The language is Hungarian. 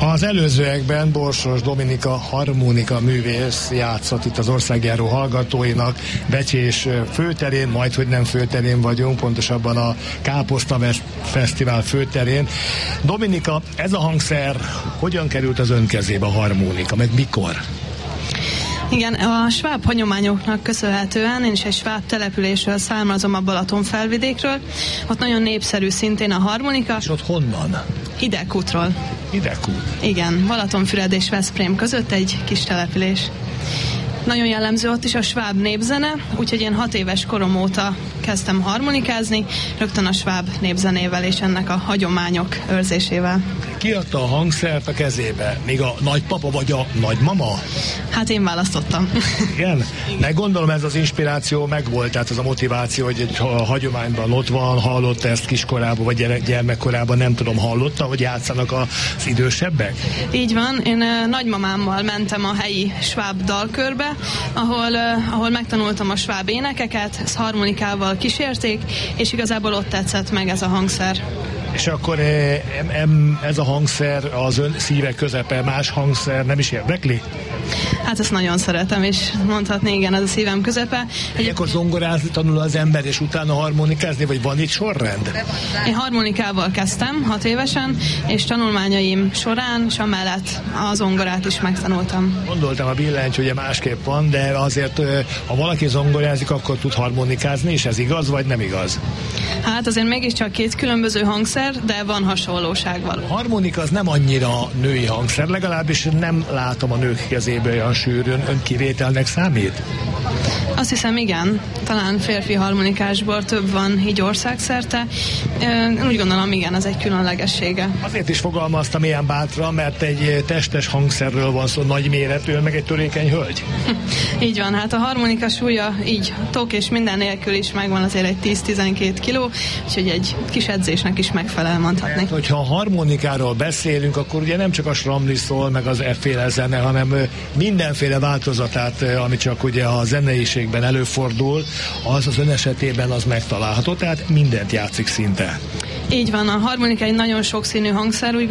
Az előzőekben Borsos Dominika harmonika művész játszott itt az országjáró hallgatóinak Becsés főterén, majdhogy nem főterén vagyunk, pontosabban a Káposzta Fesztivál főterén. Dominika, ez a hangszer hogyan került az ön kezébe, a harmonika, meg mikor? Igen, a sváb hagyományoknak köszönhetően én is egy sváb településről származom, a Balatonfelvidékről. Ott nagyon népszerű szintén a harmonika. És ott honnan? Hidegkútról. Hidegkút? Igen, Balatonfüred és Veszprém között egy kis település. Nagyon jellemző ott is a sváb népzene, úgyhogy én 6 éves korom óta kezdtem harmonikázni, rögtön a sváb népzenével és ennek a hagyományok őrzésével. Ki adta a hangszert a kezébe? Még a nagypapa vagy a nagymama? Hát én választottam. Igen? Meg gondolom ez az inspiráció megvolt, tehát az a motiváció, hogy egy hagyományban ott van, hallotta ezt kiskorában, vagy gyermekkorában, nem tudom, hallotta, hogy játszanak az idősebbek? Így van, én nagymamámmal mentem a helyi sváb dalkörbe, ahol megtanultam a sváb énekeket, ezt harmonikával kísérték, és igazából ott tetszett meg ez a hangszer. És akkor ez a hangszer az ön szíve közepe, más hangszer nem is érdekli? Hát ezt nagyon szeretem, és mondhatni, igen, ez a szívem közepe. Akkor zongorázni tanul az ember, és utána harmonikázni, vagy van itt sorrend? Én harmonikával kezdtem 6 évesen, és tanulmányaim során, és amellett a zongorát is megtanultam. Gondoltam a billentyű, ugye másképp van, de azért, ha valaki zongorázik, akkor tud harmonikázni, és ez igaz, vagy nem igaz? Hát azért mégiscsak 2 különböző hangszer, de van hasonlóság való. A harmonika az nem annyira női hangszer, legalábbis nem látom a nők kezébe olyan sűrűn. Ön kivételnek számít? Azt hiszem, igen. Talán férfi harmonikásból több van így országszerte. Úgy gondolom, igen, ez egy különlegessége. Azért is fogalmaztam ilyen bátran, mert egy testes hangszerről van szó, nagy méretű, meg egy törékeny hölgy. Így van, hát a harmonika súlya így tok és minden nélkül is megvan azért egy 10-12 kiló, úgyhogy egy kis edzésnek is megfelel, mondhatni. Mert, hogyha a harmonikáról beszélünk, akkor ugye nem csak a sramli szól, meg az efféle zene, hanem mindenféle változatát, ami csak ugye a zeneiségben előfordul, az ön esetében az megtalálható, tehát mindent játszik szinte. Így van, a harmonika egy nagyon sokszínű hangszer, úgy